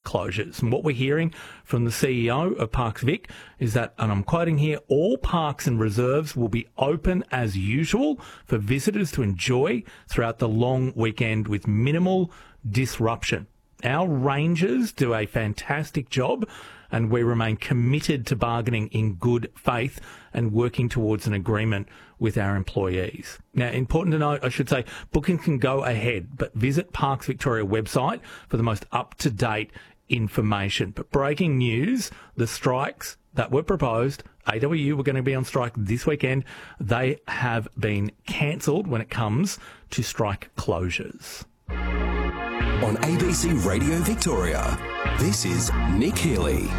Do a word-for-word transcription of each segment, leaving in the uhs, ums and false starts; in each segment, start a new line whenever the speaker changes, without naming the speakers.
closures. And what we're hearing from the C E O of Parks Vic is that, and I'm quoting here, all parks and reserves will be open as usual for visitors to enjoy throughout the long weekend with minimal disruption. Our rangers do a fantastic job, and we remain committed to bargaining in good faith and working towards an agreement with our employees. Now, important to note, I should say, bookings can go ahead, but visit Parks Victoria website for the most up-to-date information. But breaking news, the strikes that were proposed, A W U were going to be on strike this weekend, they have been cancelled when it comes to strike closures.
On A B C Radio Victoria, this is Nick Healy.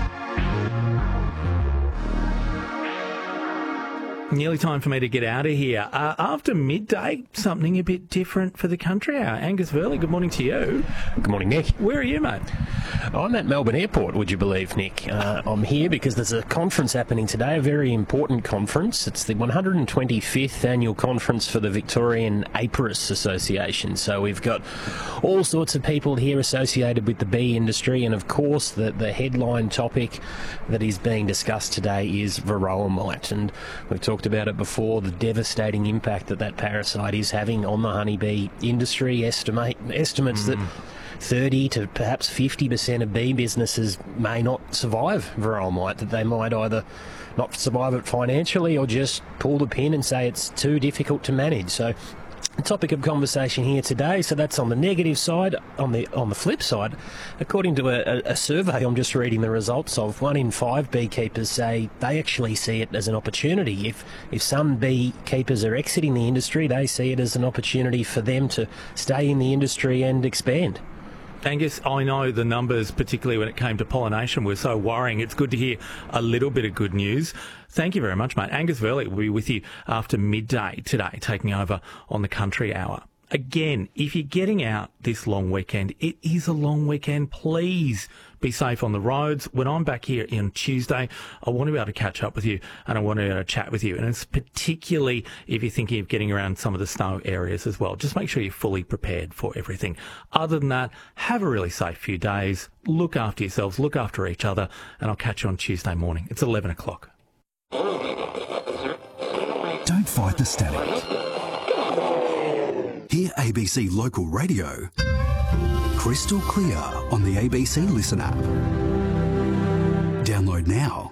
Nearly time for me to get out of here. Uh, after midday, something a bit different for the country hour. Angus Verley, good morning to you.
Good morning, Nick.
Where are you, mate?
I'm at Melbourne Airport, would you believe, Nick? Uh, I'm here because there's a conference happening today, a very important conference. It's the one hundred twenty-fifth annual conference for the Victorian Apiarists Association. So we've got all sorts of people here associated with the bee industry, and of course the, the headline topic that is being discussed today is varroa mite. And we've talked about it before, the devastating impact that that parasite is having on the honeybee industry. Estimate estimates mm. that thirty to perhaps fifty percent of bee businesses may not survive varroa mite, that they might either not survive it financially or just pull the pin and say it's too difficult to manage. So the topic of conversation here today, so that's on the negative side. On the on the flip side, according to a, a survey I'm just reading the results of, one in five beekeepers say they actually see it as an opportunity. If if some beekeepers are exiting the industry, they see it as an opportunity for them to stay in the industry and expand.
Angus, I know the numbers, particularly when it came to pollination, were so worrying. It's good to hear a little bit of good news. Thank you very much, mate. Angus Verley will be with you after midday today, taking over on the Country Hour. Again, if you're getting out this long weekend, it is a long weekend. Please be safe on the roads. When I'm back here on Tuesday, I want to be able to catch up with you and I want to be able to chat with you. And it's particularly if you're thinking of getting around some of the snow areas as well. Just make sure you're fully prepared for everything. Other than that, have a really safe few days. Look after yourselves, look after each other, and I'll catch you on Tuesday morning. It's eleven o'clock.
Don't fight the static. Hear A B C Local Radio crystal clear on the A B C Listen app. Download now.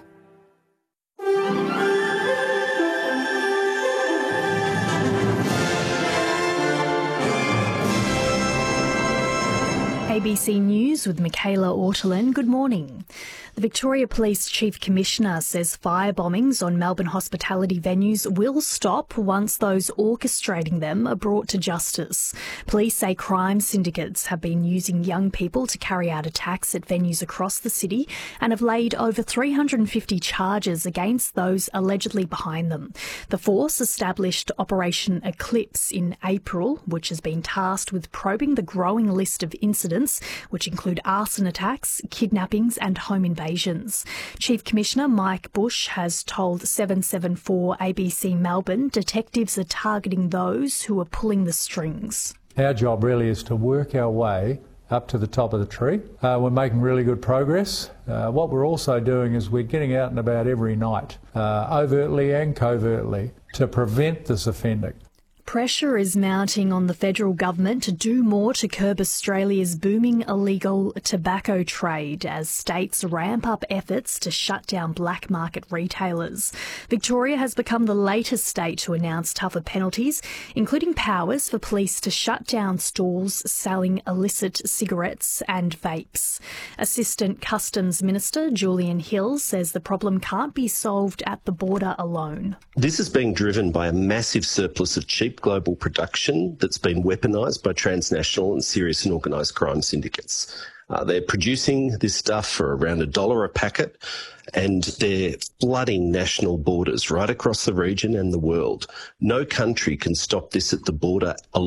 A B C News with Michaela Ortolin. Good morning. The Victoria Police Chief Commissioner says fire bombings on Melbourne hospitality venues will stop once those orchestrating them are brought to justice. Police say crime syndicates have been using young people to carry out attacks at venues across the city and have laid over three hundred fifty charges against those allegedly behind them. The force established Operation Eclipse in April, which has been tasked with probing the growing list of incidents, which include arson attacks, kidnappings and home invasions. Chief Commissioner Mike Bush has told seven seven four A B C Melbourne detectives are targeting those who are pulling the strings.
Our job really is to work our way up to the top of the tree. Uh, we're making really good progress. Uh, what we're also doing is we're getting out and about every night, uh, overtly and covertly, to prevent this offending.
Pressure is mounting on the federal government to do more to curb Australia's booming illegal tobacco trade as states ramp up efforts to shut down black market retailers. Victoria has become the latest state to announce tougher penalties, including powers for police to shut down stalls selling illicit cigarettes and vapes. Assistant Customs Minister Julian Hill says the problem can't be solved at the border alone.
This is being driven by a massive surplus of cheap global production that's been weaponised by transnational and serious and organised crime syndicates. Uh, they're producing this stuff for around a dollar a packet, and they're flooding national borders right across the region and the world. No country can stop this at the border alone.